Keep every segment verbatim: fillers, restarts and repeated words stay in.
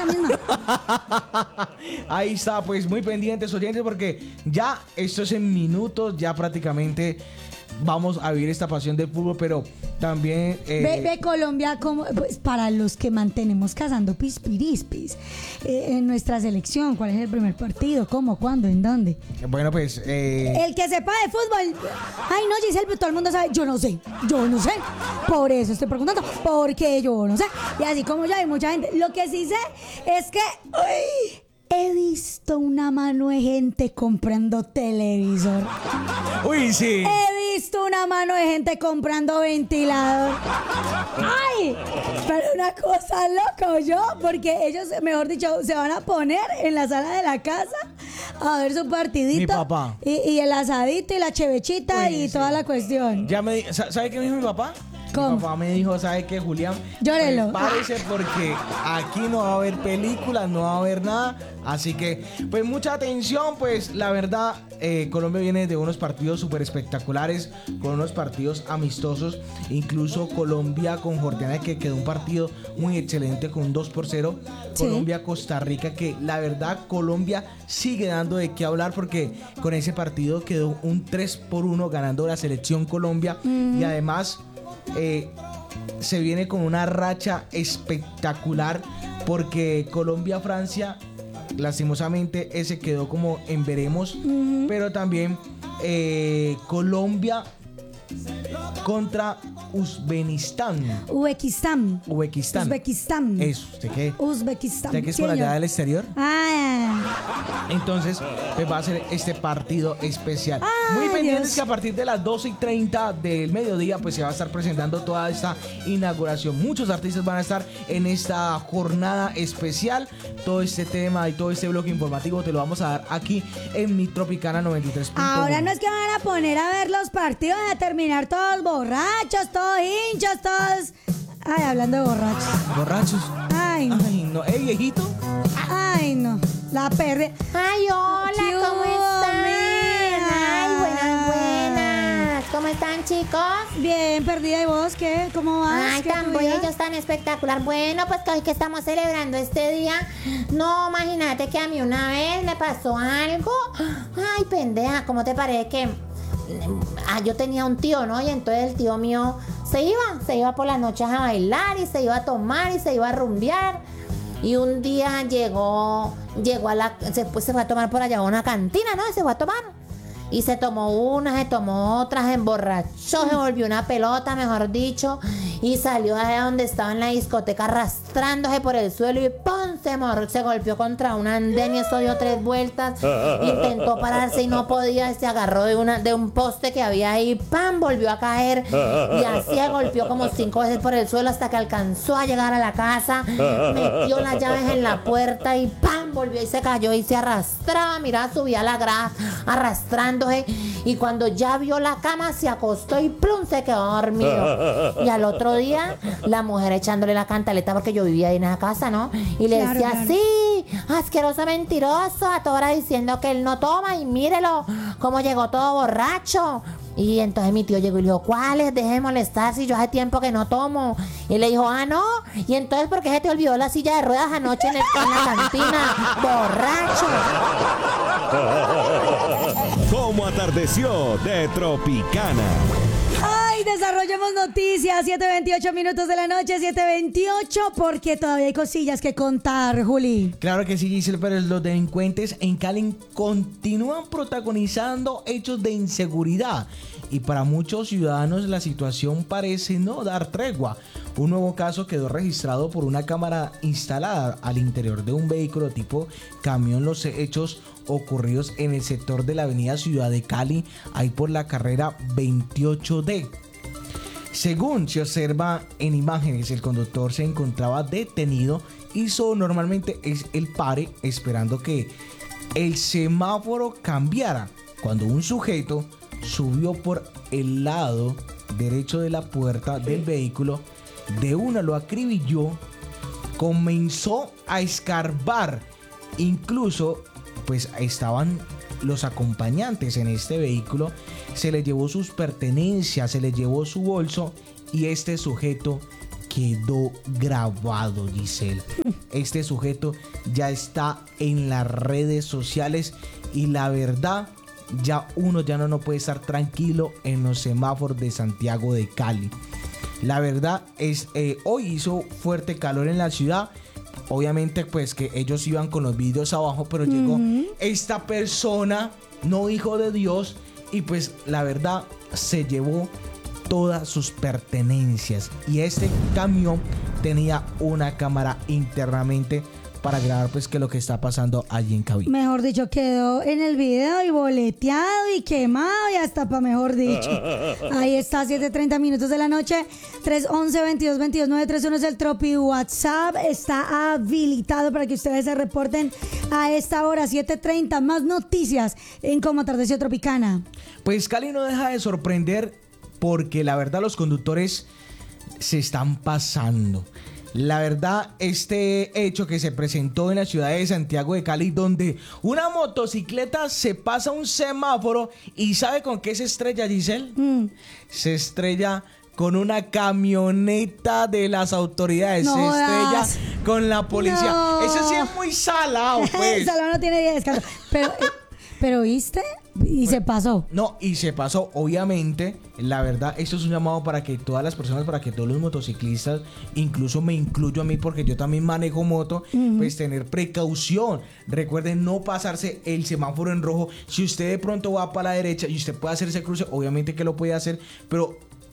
misma. Ahí está, pues muy pendientes oyentes porque ya esto es en minutos, ya prácticamente vamos a vivir esta pasión del fútbol, pero también... Eh, ve, ve Colombia, como, pues, para los que mantenemos cazando pispirispis eh, en nuestra selección, ¿cuál es el primer partido? ¿Cómo? ¿Cuándo? ¿En dónde? Bueno, pues... Eh... El que sepa de fútbol. Ay, no, Giselle, pero todo el mundo sabe. Yo no sé, yo no sé. Por eso estoy preguntando, porque yo no sé. Y así como yo hay mucha gente. Lo que sí sé es que... Uy, he visto una mano de gente comprando televisor. Uy, sí. He visto una mano de gente comprando ventilador. ¡Ay! Pero una cosa loca, yo, porque ellos, mejor dicho, se van a poner en la sala de la casa a ver su partidito. Mi papá. Y, y el asadito y la chevechita. Uy, y sí, toda la cuestión. Ya me, ¿sabe qué me dijo mi papá? ¿Cómo? Mi papá me dijo, ¿sabe qué, Julián? Llórelo. Prepárese porque aquí no va a haber películas, no va a haber nada. Así que, pues mucha atención, pues la verdad, eh, Colombia viene de unos partidos súper espectaculares, con unos partidos amistosos. Incluso Colombia con Jordania, que quedó un partido muy excelente con un dos por cero. Sí. Colombia-Costa Rica, que la verdad Colombia sigue dando de qué hablar porque con ese partido quedó un tres por uno ganando la selección Colombia. Mm. Y además... Eh, se viene con una racha espectacular porque Colombia-Francia, lastimosamente ese quedó como en veremos, uh-huh. Pero también eh, Colombia contra Uzbekistán. Uzbekistán. Uzbekistán. Uzbekistán. Eso, ¿usted qué? Uzbekistán. ¿Usted qué es por allá del exterior? Ah. Entonces, pues va a ser este partido especial. Ay, muy pendientes Dios. Que a partir de las doce y treinta del mediodía, pues se va a estar presentando toda esta inauguración. Muchos artistas van a estar en esta jornada especial. Todo este tema y todo este bloque informativo te lo vamos a dar aquí en mi Tropicana noventa y tres punto uno. Ahora no es que van a poner a ver los partidos a terminar todos borrachos, todos hinchos, todos... Ay, hablando de borrachos. ¿Borrachos? Ay, no. Ay, no. ¿Eh, viejito? Ay, no. La perre... Ay, hola, ¿cómo están? Ay, buenas, buenas. ¿Cómo están, chicos? Bien, perdida. ¿Y vos qué? ¿Cómo vas? Ay, tan bellos, tan espectacular. Bueno, pues que hoy que estamos celebrando este día, no, imagínate que a mí una vez me pasó algo. Ay, pendeja, ¿cómo te parece que... Ah, yo tenía un tío, ¿no? Y entonces el tío mío se iba, se iba por las noches a bailar y se iba a tomar y se iba a rumbear. Y un día llegó, llegó a la, después se fue a tomar por allá a una cantina, ¿no? Y se fue a tomar. Y se tomó una, se tomó otra, se emborrachó, se volvió una pelota, mejor dicho. Y salió de donde estaba en la discoteca arrastrándose por el suelo y ¡pum! Se, mor- se golpeó contra un andén y eso dio tres vueltas. Intentó pararse y no podía, se agarró de, una, de un poste que había ahí, ¡pam! Volvió a caer y así se golpeó como cinco veces por el suelo hasta que alcanzó a llegar a la casa. Metió las llaves en la puerta y ¡pam! Volvió y se cayó y se arrastraba. Mira, subía la grada arrastrando. Y cuando ya vio la cama se acostó y plum, se quedó dormido. Y al otro día la mujer echándole la cantaleta porque yo vivía ahí en esa casa, ¿no? Y le claro, decía, claro. sí, asqueroso mentiroso, a toda hora diciendo que él no toma y mírelo cómo llegó todo borracho. Y entonces mi tío llegó y le dijo, ¿cuáles? Deje de molestar si yo hace tiempo que no tomo. Y le dijo, ah, no. Y entonces, ¿por qué se te olvidó la silla de ruedas anoche en, el, en la cantina? ¡Borracho! ¿Cómo atardeció de Tropicana? Ay, desarrollemos noticias. siete veintiocho minutos de la noche, siete veintiocho, porque todavía hay cosillas que contar, Juli. Claro que sí, Giselle, pero los delincuentes en Cali continúan protagonizando hechos de inseguridad. Y para muchos ciudadanos la situación parece no dar tregua. Un nuevo caso quedó registrado por una cámara instalada al interior de un vehículo tipo camión. Los hechos ocurridos en el sector de la avenida Ciudad de Cali, ahí por la carrera veintiocho D. Según se observa en imágenes, el conductor se encontraba detenido. Hizo normalmente es el pare esperando que el semáforo cambiara, cuando un sujeto subió por el lado derecho de la puerta del vehículo, de una lo acribilló, comenzó a escarbar, incluso pues estaban los acompañantes en este vehículo, se le llevó sus pertenencias, se le llevó su bolso y este sujeto quedó grabado, Giselle. este sujeto ya está en las redes sociales y la verdad, ya uno ya no, no puede estar tranquilo en los semáforos de Santiago de Cali. La verdad es, eh, hoy hizo fuerte calor en la ciudad. Obviamente pues que ellos iban con los vidrios abajo, pero uh-huh. llegó esta persona, no hijo de Dios, y pues la verdad se llevó todas sus pertenencias. Y este camión tenía una cámara internamente para grabar pues que lo que está pasando allí en cabina. Mejor dicho, quedó en el video y boleteado y quemado y hasta para mejor dicho. Ahí está, siete treinta minutos de la noche, tres once, veintidós veintidós, nueve tres uno es el Tropi WhatsApp. Está habilitado para que ustedes se reporten a esta hora, siete treinta. Más noticias en Cómo Atardeció Tropicana. Pues Cali no deja de sorprender porque la verdad los conductores se están pasando. La verdad, este hecho que se presentó en la ciudad de Santiago de Cali, donde una motocicleta se pasa un semáforo y ¿sabe con qué se estrella, Giselle? Mm. Se estrella con una camioneta de las autoridades. No, se estrella das. con la policía. No. Eso sí es muy salado, pues. Salado no tiene idea de escándalo. Pero, pero ¿viste? Y pues, se pasó. No, y se pasó. Obviamente, la verdad, esto es un llamado para que todas las personas, para que todos los motociclistas, incluso me incluyo a mí porque yo también manejo moto, uh-huh. pues tener precaución. Recuerden no pasarse el semáforo en rojo. Si usted de pronto va para la derecha y usted puede hacer ese cruce, obviamente que lo puede hacer, pero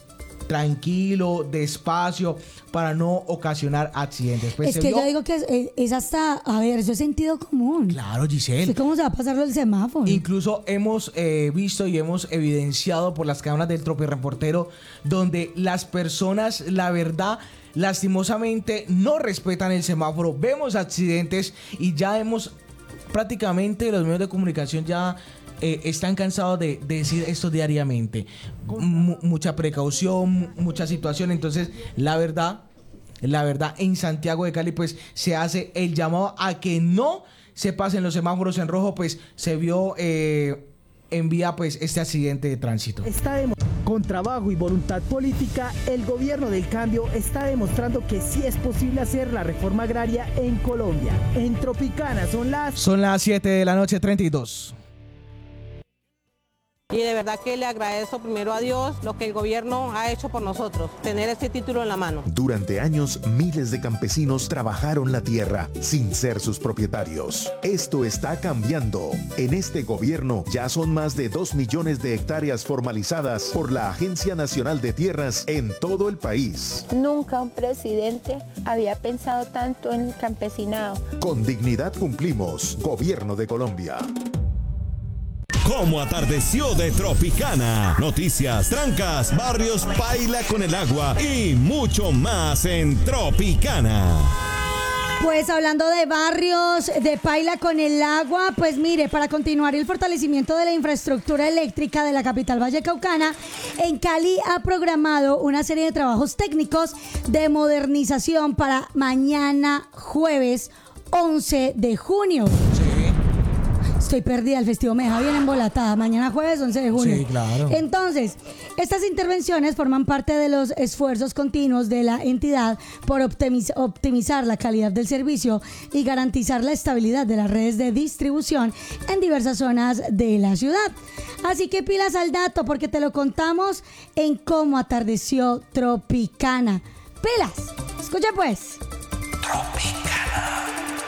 tranquilo, despacio, para no ocasionar accidentes. Pues es que vio... yo digo que es, es hasta, a ver, eso es sentido común. Claro, Giselle. ¿Cómo se va a pasar el semáforo? Incluso hemos eh, visto y hemos evidenciado por las cámaras del Tropi Reportero, donde las personas, la verdad, lastimosamente no respetan el semáforo. Vemos accidentes y ya hemos, prácticamente los medios de comunicación ya Eh, están cansados de, de decir esto diariamente. M- mucha precaución, mucha situación. Entonces, la verdad, la verdad, en Santiago de Cali, pues se hace el llamado a que no se pasen los semáforos en rojo, pues se vio eh, en vía pues este accidente de tránsito. Está de... Con trabajo y voluntad política, el gobierno del cambio está demostrando que sí es posible hacer la reforma agraria en Colombia. En Tropicana son las... Son las siete de la noche, treinta y dos. Y de verdad que le agradezco primero a Dios lo que el gobierno ha hecho por nosotros, tener este título en la mano. Durante años, miles de campesinos trabajaron la tierra sin ser sus propietarios. Esto está cambiando. En este gobierno ya son más de dos millones de hectáreas formalizadas por la Agencia Nacional de Tierras en todo el país. Nunca un presidente había pensado tanto en el campesinado. Con dignidad cumplimos. Gobierno de Colombia. Cómo atardeció de Tropicana. Noticias, trancas, barrios, paila con el agua y mucho más en Tropicana. Pues hablando de barrios, de paila con el agua, pues mire, para continuar el fortalecimiento de la infraestructura eléctrica de la capital vallecaucana, en Cali ha programado una serie de trabajos técnicos de modernización para mañana jueves once de junio. Estoy perdida, el festivo me deja bien embolatada. Mañana jueves once de junio. Sí, claro. Entonces, estas intervenciones forman parte de los esfuerzos continuos de la entidad por optimiz- optimizar la calidad del servicio y garantizar la estabilidad de las redes de distribución en diversas zonas de la ciudad. Así que pilas al dato porque te lo contamos en Cómo Atardeció Tropicana. ¡Pilas! Escucha pues. Tropicana.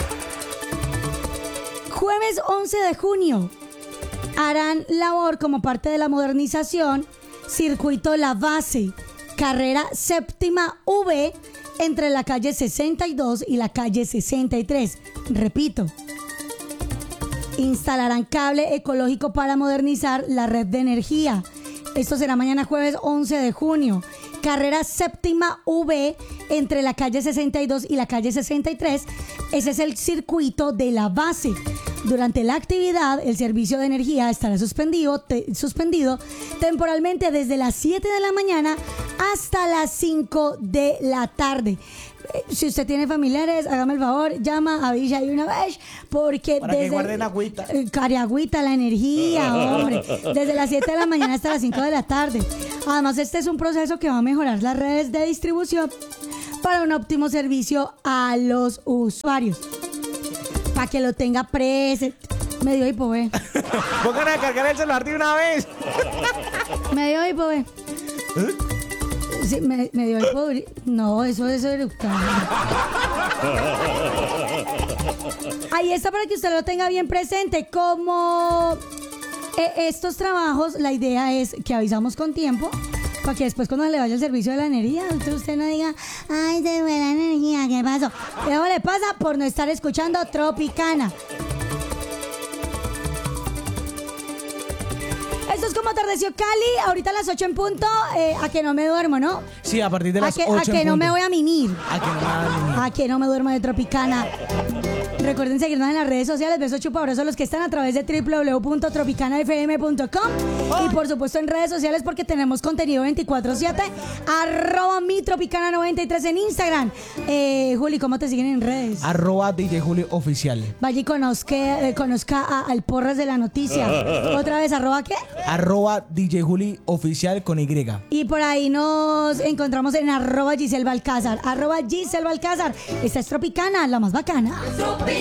Jueves once de junio harán labor como parte de la modernización Circuito La Base, carrera séptima V entre la calle sesenta y dos y la calle sesenta y tres. Repito, instalarán cable ecológico para modernizar la red de energía. Esto será mañana jueves once de junio. Carrera séptima V entre la calle sesenta y dos y la calle sesenta y tres. Ese es el circuito de La Base. Durante la actividad, el servicio de energía estará suspendido, te, suspendido temporalmente desde las siete de la mañana hasta las cinco de la tarde. Si usted tiene familiares, hágame el favor, llama, avisa y una vez, porque para desde que guarden agüita. Cariagüita, la energía, hombre, desde las siete de la mañana hasta las cinco de la tarde. Además, este es un proceso que va a mejorar las redes de distribución para un óptimo servicio a los usuarios. Para que lo tenga presente. Me dio hipo, ve. Pongan a cargar el celular de una vez. Me dio hipo, ve. ¿Eh? Sí, me, me dio hipo. No, eso es eructar. Ahí está para que usted lo tenga bien presente. Como eh, estos trabajos, la idea es que avisamos con tiempo para que después cuando le vaya el servicio de la energía, usted no diga, ay, se fue la energía, ¿qué pasó? Pero le pasa por no estar escuchando Tropicana. Esto es como atardeció Cali, ahorita a las ocho en punto, eh, a que no me duermo, ¿no? Sí, a partir de las a que, ocho A que en no punto. me voy a mimir. A que no me voy a mimir. A que no me duermo de Tropicana. Recuerden seguirnos en las redes sociales. Besos chupa abrazos a los que están a través de w w w punto tropicana f m punto com. Y por supuesto en redes sociales porque tenemos contenido veinticuatro siete. Arroba mi tropicana noventa y tres en Instagram. Eh, Juli, ¿cómo te siguen en redes? Arroba D J Juli Oficial. Vaya y conozca, eh, conozca a- al Porras de la Noticia. Otra vez, ¿arroba qué? Arroba D J Juli Oficial con Y. Y por ahí nos encontramos en arroba Giselle Balcázar. Arroba Giselle Balcázar. Esta es Tropicana, la más bacana.